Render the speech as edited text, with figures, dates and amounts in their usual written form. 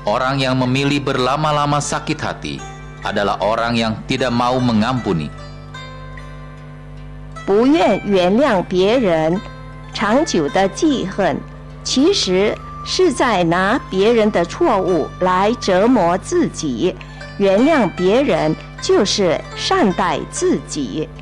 Orang yang memilih berlama-lama sakit hati adalah orang yang tidak mau mengampuni. 不愿原谅别人，长久的记恨，其实是在拿别人的错误来折磨自己。原谅别人就是善待自己。